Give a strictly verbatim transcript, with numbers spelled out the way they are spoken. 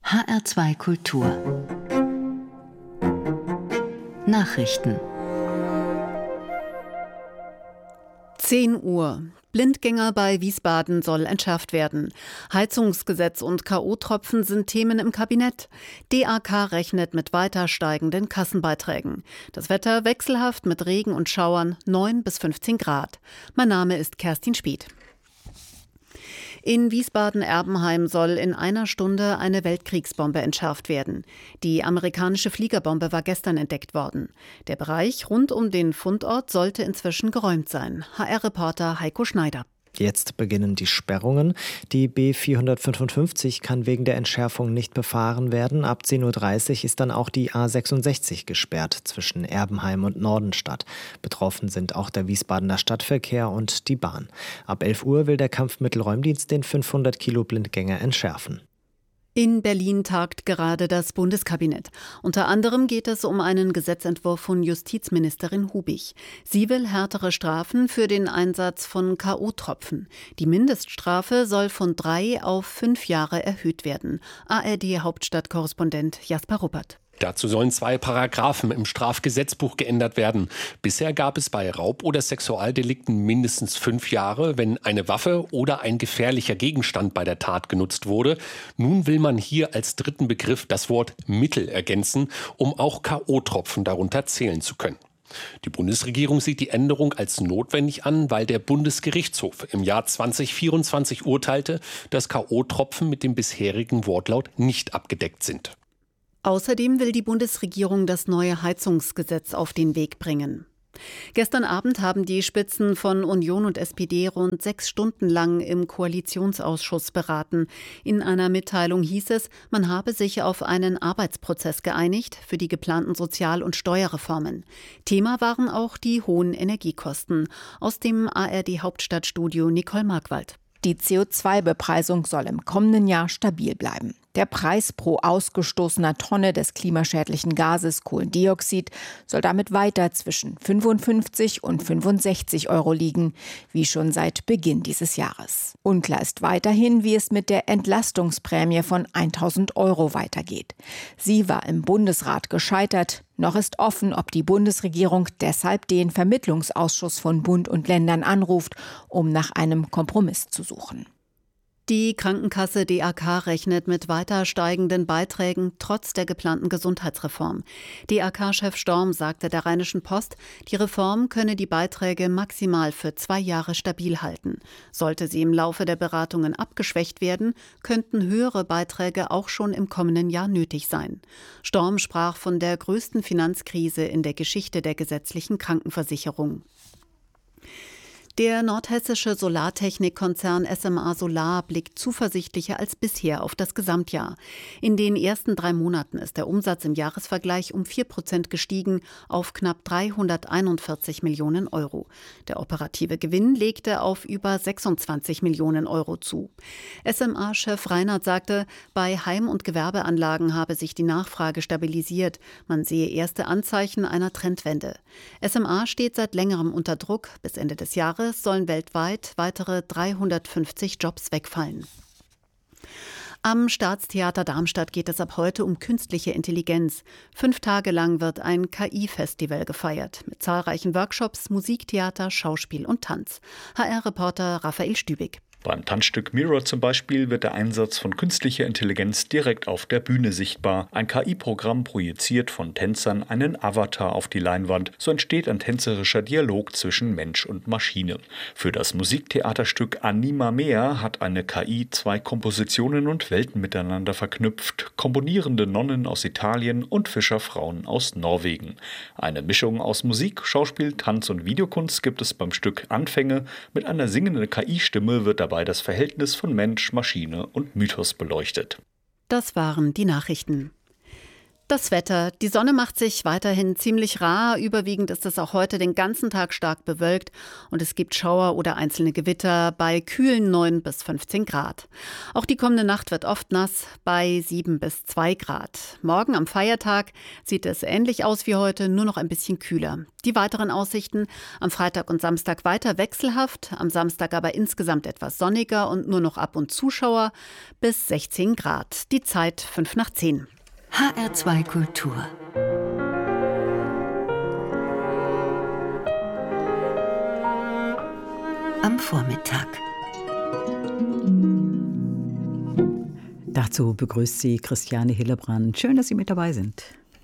H R zwei Kultur Nachrichten. zehn Uhr. Blindgänger bei Wiesbaden soll entschärft werden. Heizungsgesetz und K O-Tropfen sind Themen im Kabinett. D A K rechnet mit weiter steigenden Kassenbeiträgen. Das Wetter wechselhaft mit Regen und Schauern, neun bis fünfzehn Grad. Mein Name ist Kerstin Spieth. In Wiesbaden-Erbenheim soll in einer Stunde eine Weltkriegsbombe entschärft werden. Die amerikanische Fliegerbombe war gestern entdeckt worden. Der Bereich rund um den Fundort sollte inzwischen geräumt sein. H R-Reporter Heiko Schneider. Jetzt beginnen die Sperrungen. Die B vierhundertfünfundfünfzig kann wegen der Entschärfung nicht befahren werden. Ab zehn Uhr dreißig ist dann auch die A sechsundsechzig gesperrt zwischen Erbenheim und Nordenstadt. Betroffen sind auch der Wiesbadener Stadtverkehr und die Bahn. Ab elf Uhr will der Kampfmittelräumdienst den fünfhundert Kilo Blindgänger entschärfen. In Berlin tagt gerade das Bundeskabinett. Unter anderem geht es um einen Gesetzentwurf von Justizministerin Hubig. Sie will härtere Strafen für den Einsatz von K O-Tropfen. Die Mindeststrafe soll von drei auf fünf Jahre erhöht werden. A R D-Hauptstadtkorrespondent Jasper Ruppert. Dazu sollen zwei Paragraphen im Strafgesetzbuch geändert werden. Bisher gab es bei Raub- oder Sexualdelikten mindestens fünf Jahre, wenn eine Waffe oder ein gefährlicher Gegenstand bei der Tat genutzt wurde. Nun will man hier als dritten Begriff das Wort Mittel ergänzen, um auch K O-Tropfen darunter zählen zu können. Die Bundesregierung sieht die Änderung als notwendig an, weil der Bundesgerichtshof im Jahr zwanzig vierundzwanzig urteilte, dass K O-Tropfen mit dem bisherigen Wortlaut nicht abgedeckt sind. Außerdem will die Bundesregierung das neue Heizungsgesetz auf den Weg bringen. Gestern Abend haben die Spitzen von Union und S P D rund sechs Stunden lang im Koalitionsausschuss beraten. In einer Mitteilung hieß es, man habe sich auf einen Arbeitsprozess geeinigt für die geplanten Sozial- und Steuerreformen. Thema waren auch die hohen Energiekosten. Aus dem A R D-Hauptstadtstudio Nicole Markwald. Die C O zwei Bepreisung soll im kommenden Jahr stabil bleiben. Der Preis pro ausgestoßener Tonne des klimaschädlichen Gases Kohlendioxid soll damit weiter zwischen fünfundfünfzig und fünfundsechzig Euro liegen, wie schon seit Beginn dieses Jahres. Unklar ist weiterhin, wie es mit der Entlastungsprämie von tausend Euro weitergeht. Sie war im Bundesrat gescheitert. Noch ist offen, ob die Bundesregierung deshalb den Vermittlungsausschuss von Bund und Ländern anruft, um nach einem Kompromiss zu suchen. Die Krankenkasse D A K rechnet mit weiter steigenden Beiträgen trotz der geplanten Gesundheitsreform. D A K-Chef Storm sagte der Rheinischen Post, die Reform könne die Beiträge maximal für zwei Jahre stabil halten. Sollte sie im Laufe der Beratungen abgeschwächt werden, könnten höhere Beiträge auch schon im kommenden Jahr nötig sein. Storm sprach von der größten Finanzkrise in der Geschichte der gesetzlichen Krankenversicherung. Der nordhessische Solartechnikkonzern S M A Solar blickt zuversichtlicher als bisher auf das Gesamtjahr. In den ersten drei Monaten ist der Umsatz im Jahresvergleich um vier Prozent gestiegen auf knapp dreihunderteinundvierzig Millionen Euro. Der operative Gewinn legte auf über sechsundzwanzig Millionen Euro zu. S M A-Chef Reinhardt sagte, bei Heim- und Gewerbeanlagen habe sich die Nachfrage stabilisiert. Man sehe erste Anzeichen einer Trendwende. S M A steht seit längerem unter Druck. Bis Ende des Jahres sollen weltweit weitere dreihundertfünfzig Jobs wegfallen. Am Staatstheater Darmstadt geht es ab heute um künstliche Intelligenz. Fünf Tage lang wird ein K I-Festival gefeiert, mit zahlreichen Workshops, Musiktheater, Schauspiel und Tanz. H R-Reporter Raphael Stübig. Beim Tanzstück Mirror zum Beispiel wird der Einsatz von künstlicher Intelligenz direkt auf der Bühne sichtbar. Ein K I-Programm projiziert von Tänzern einen Avatar auf die Leinwand. So entsteht ein tänzerischer Dialog zwischen Mensch und Maschine. Für das Musiktheaterstück Anima Mea hat eine K I zwei Kompositionen und Welten miteinander verknüpft. Komponierende Nonnen aus Italien und Fischerfrauen aus Norwegen. Eine Mischung aus Musik, Schauspiel, Tanz und Videokunst gibt es beim Stück Anfänge. Mit einer singenden K I-Stimme wird dabei das Verhältnis von Mensch, Maschine und Mythos beleuchtet. Das waren die Nachrichten. Das Wetter. Die Sonne macht sich weiterhin ziemlich rar. Überwiegend ist es auch heute den ganzen Tag stark bewölkt und es gibt Schauer oder einzelne Gewitter bei kühlen neun bis fünfzehn Grad. Auch die kommende Nacht wird oft nass bei sieben bis zwei Grad. Morgen am Feiertag sieht es ähnlich aus wie heute, nur noch ein bisschen kühler. Die weiteren Aussichten: am Freitag und Samstag weiter wechselhaft, am Samstag aber insgesamt etwas sonniger und nur noch ab und zu Schauer bis sechzehn Grad. Die Zeit fünf nach zehn. H R zwei Kultur. Am Vormittag. Dazu begrüßt Sie Christiane Hillebrand. Schön, dass Sie mit dabei sind.